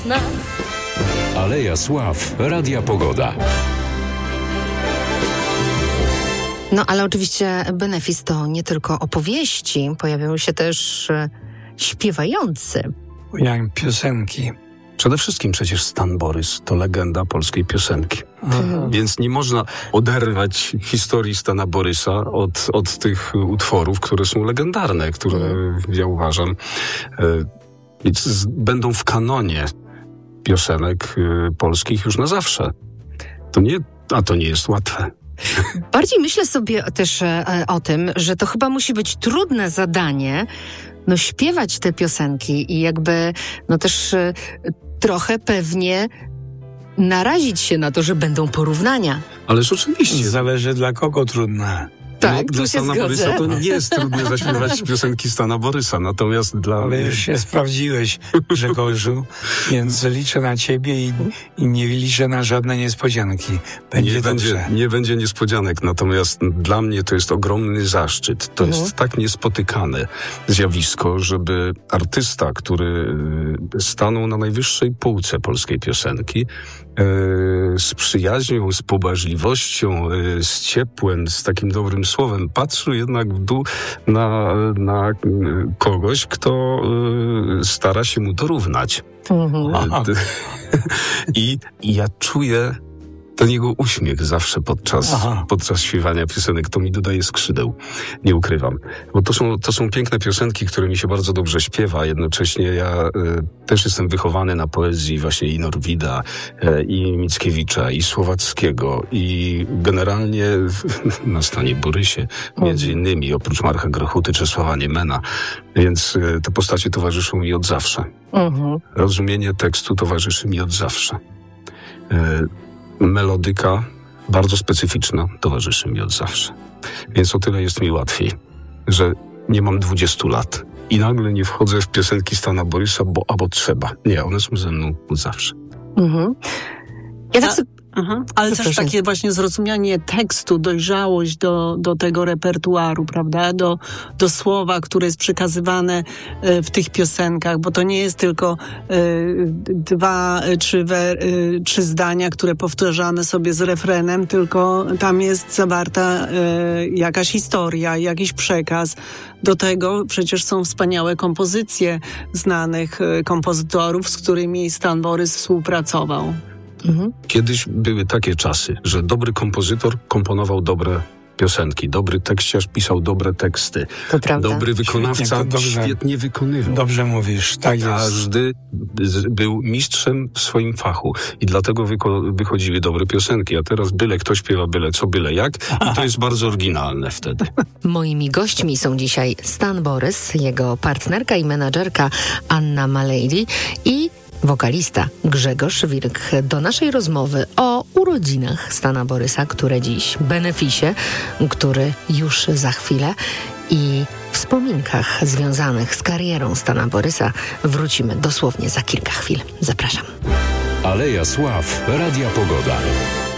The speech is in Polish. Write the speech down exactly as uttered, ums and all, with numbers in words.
wiosna. Aleja Sław, Radia Pogoda. No ale oczywiście benefis to nie tylko opowieści. Pojawiają się też e, śpiewający. Jak piosenki. Przede wszystkim przecież Stan Borys to legenda polskiej piosenki. Aha. Więc nie można oderwać historii Stana Borysa od, od tych utworów, które są legendarne, które hmm. ja uważam e, z, będą w kanonie piosenek e, polskich już na zawsze. To nie, a to nie jest łatwe. Bardziej myślę sobie też e, o tym, że to chyba musi być trudne zadanie, no śpiewać te piosenki i jakby, no też e, trochę pewnie narazić się na to, że będą porównania. Ależ oczywiście. Zależy dla kogo trudne. Tak, no, dla Stana Borysa to nie jest trudno zaśpiewać piosenki Stana Borysa, natomiast dla... Ale już się sprawdziłeś, Grzegorzu, więc liczę na ciebie i, i nie liczę na żadne niespodzianki. Będzie nie, będzie, nie będzie niespodzianek, natomiast dla mnie to jest ogromny zaszczyt. To uh-huh. jest tak niespotykane zjawisko, żeby artysta, który stanął na najwyższej półce polskiej piosenki, z przyjaźnią, z pobłażliwością, z ciepłem, z takim dobrym słowem, patrzył jednak w dół na, na kogoś, kto stara się mu dorównać. Mhm. I, I ja czuję ten jego uśmiech zawsze podczas, podczas śpiewania piosenek. To mi dodaje skrzydeł. Nie ukrywam. Bo to są, to są piękne piosenki, które mi się bardzo dobrze śpiewa. Jednocześnie ja y, też jestem wychowany na poezji właśnie i Norwida, y, i Mickiewicza, i Słowackiego, i generalnie na Stanie Borysie, między innymi, oprócz Marka Grochuty czy Sława Niemena. Więc y, te postacie towarzyszą mi od zawsze. Mhm. Rozumienie tekstu towarzyszy mi od zawsze. Y, Melodyka bardzo specyficzna towarzyszy mi od zawsze. Więc o tyle jest mi łatwiej, że nie mam dwudziestu lat i nagle nie wchodzę w piosenki Stana Borysa, bo albo trzeba. Nie, one są ze mną od zawsze. Mhm. Ja tak sobie... Mhm. Ale no też proszę. Takie właśnie zrozumianie tekstu, dojrzałość do, do tego repertuaru, prawda? Do, do słowa, które jest przekazywane y, w tych piosenkach, bo to nie jest tylko y, dwa, trzy, we, y, trzy zdania, które powtarzamy sobie z refrenem, tylko tam jest zawarta y, jakaś historia, jakiś przekaz. Do tego przecież są wspaniałe kompozycje znanych y, kompozytorów, z którymi Stan Borys współpracował. Mhm. Kiedyś były takie czasy, że dobry kompozytor komponował dobre piosenki, dobry tekściarz pisał dobre teksty, to prawda. Dobry wykonawca świetnie, dobrze, świetnie wykonywał. Dobrze mówisz, tak jest. Każdy był mistrzem w swoim fachu i dlatego wyko- wychodziły dobre piosenki, a teraz byle kto śpiewa byle co, byle jak i to jest bardzo oryginalne wtedy. Moimi gośćmi są dzisiaj Stan Borys, jego partnerka i menadżerka Anna Malejli i wokalista Grzegorz Wilk. Do naszej rozmowy o urodzinach Stana Borysa, które dziś, benefisie, który już za chwilę i wspominkach związanych z karierą Stana Borysa wrócimy dosłownie za kilka chwil. Zapraszam. Aleja Sław, Radia Pogoda.